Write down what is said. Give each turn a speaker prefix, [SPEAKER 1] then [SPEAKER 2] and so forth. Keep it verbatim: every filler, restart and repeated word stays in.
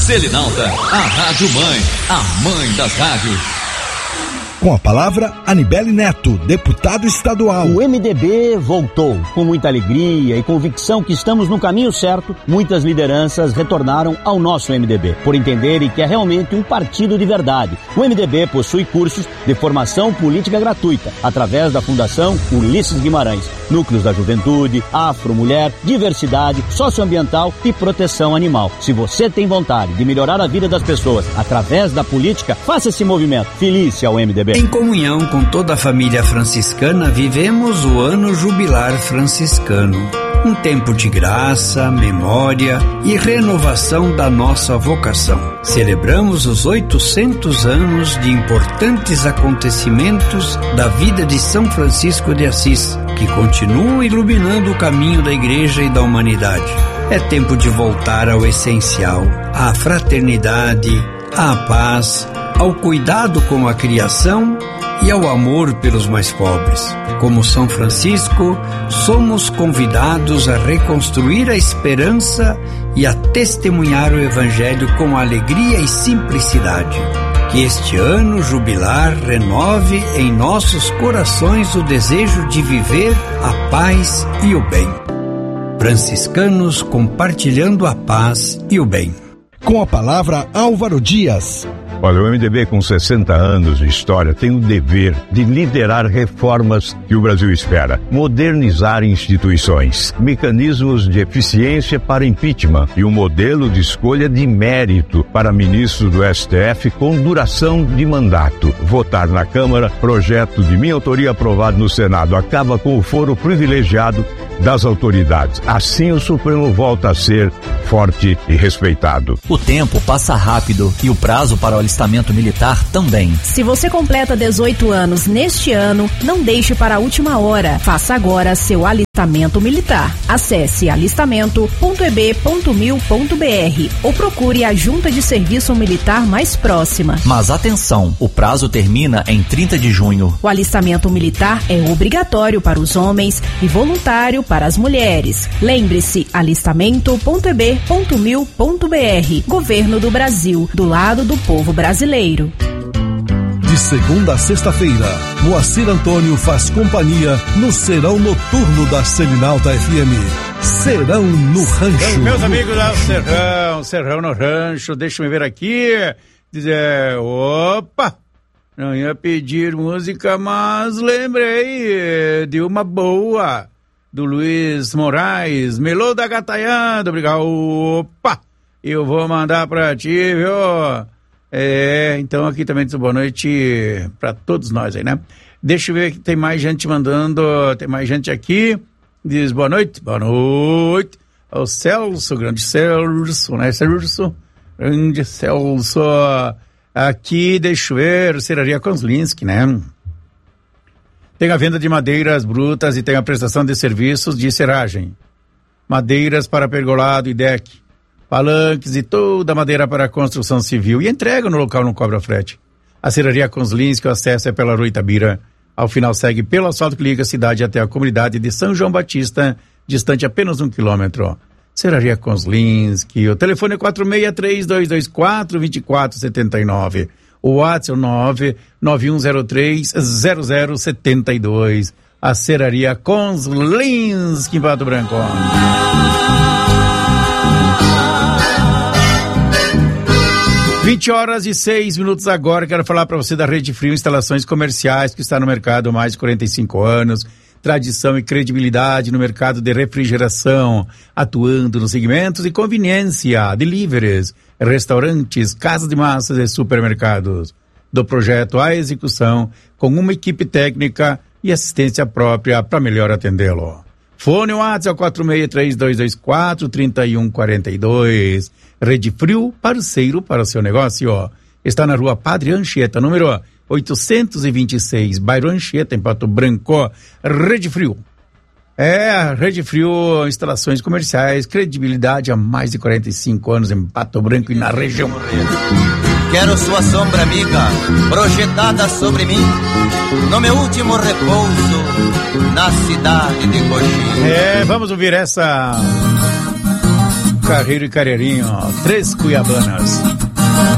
[SPEAKER 1] Selinalta, a Rádio Mãe, a mãe das rádios.
[SPEAKER 2] Com a palavra, Anibele Neto, deputado estadual.
[SPEAKER 3] O M D B voltou. Com muita alegria e convicção que estamos no caminho certo, muitas lideranças retornaram ao nosso M D B, por entenderem que é realmente um partido de verdade. O M D B possui cursos de formação política gratuita, através da Fundação Ulisses Guimarães, núcleos da juventude, afro, mulher, diversidade, socioambiental e proteção animal. Se você tem vontade de melhorar a vida das pessoas através da política, faça esse movimento. Felice ao M D B.
[SPEAKER 4] Em comunhão com toda a família franciscana, vivemos o ano jubilar franciscano. Um tempo de graça, memória e renovação da nossa vocação. Celebramos os oitocentos anos de importantes acontecimentos da vida de São Francisco de Assis, que continuam iluminando o caminho da Igreja e da humanidade. É tempo de voltar ao essencial, à fraternidade, à paz, ao cuidado com a criação e ao amor pelos mais pobres. Como São Francisco, somos convidados a reconstruir a esperança e a testemunhar o Evangelho com alegria e simplicidade. Que este ano jubilar renove em nossos corações o desejo de viver a paz e o bem. Franciscanos compartilhando a paz e o bem.
[SPEAKER 2] Com a palavra, Álvaro Dias.
[SPEAKER 5] Olha, o M D B com sessenta anos de história tem o dever de liderar reformas que o Brasil espera, modernizar instituições, mecanismos de eficiência para impeachment e um modelo de escolha de mérito para ministros do S T F com duração de mandato. Votar na Câmara, projeto de minha autoria aprovado no Senado, acaba com o foro privilegiado das autoridades. Assim o Supremo volta a ser forte e respeitado.
[SPEAKER 6] O tempo passa rápido e o prazo para o alistamento militar também.
[SPEAKER 7] Se você completa dezoito anos neste ano, não deixe para a última hora. Faça agora seu alistamento militar. Acesse alistamento ponto e b ponto mil ponto b r ou procure a junta de serviço militar mais próxima.
[SPEAKER 6] Mas atenção, o prazo termina em trinta de junho.
[SPEAKER 7] O alistamento militar é obrigatório para os homens e voluntário para as mulheres. Lembre-se, alistamento ponto e b ponto mil ponto b r. Governo do Brasil, do lado do povo brasileiro.
[SPEAKER 2] De segunda a sexta-feira, Moacir Antônio faz companhia no Serão Noturno da Selinalta F M. Serão no Rancho.
[SPEAKER 8] Meus amigos lá, Serrão, Serrão no Rancho, deixa eu ver aqui, dizer, opa, não ia pedir música, mas lembrei de uma boa, do Luiz Moraes, Melô da Gataianda, obrigado, opa, eu vou mandar pra ti, viu? É, então aqui também diz boa noite pra todos nós aí, né? Deixa eu ver que tem mais gente mandando, tem mais gente aqui, diz boa noite, boa noite, o Celso, grande Celso, né, Celso, grande Celso, aqui, deixa eu ver, Serraria Kozlinski, né? Tem a venda de madeiras brutas e tem a prestação de serviços de serragem, madeiras para pergolado e deck, palanques e toda a madeira para a construção civil. E entrega no local, não cobra frete. A Serraria Kozlinski, o acesso é pela Rua Itabira. Ao final segue pelo asfalto que liga a cidade até a comunidade de São João Batista, distante apenas um quilômetro. Serraria Kozlinski, o telefone é quatro seis três, dois dois quatro, dois quatro sete nove. O WhatsApp é o nove nove um zero três, zero zero sete dois. A Serraria Kozlinski em Pato Branco. vinte horas e seis minutos agora, quero falar para você da Rede Frio Instalações Comerciais, que está no mercado há mais de quarenta e cinco anos, tradição e credibilidade no mercado de refrigeração, atuando nos segmentos de conveniência, deliveries, restaurantes, casas de massas e supermercados. Do projeto à execução, com uma equipe técnica e assistência própria para melhor atendê-lo. Fone WhatsApp quatro seis três, dois dois quatro, três um quatro dois. Rede Frio, parceiro para o seu negócio. Ó. Está na rua Padre Anchieta, número oitocentos e vinte e seis, bairro Anchieta, em Pato Branco. Rede Frio. É, Rede Frio, instalações comerciais, credibilidade há mais de quarenta e cinco anos em Pato Branco e na região.
[SPEAKER 9] Quero sua sombra amiga, projetada sobre mim, no meu último repouso, na cidade de Coxim.
[SPEAKER 8] É, vamos ouvir essa... Carreiro e Carreirinho, ó, três Cuiabanas.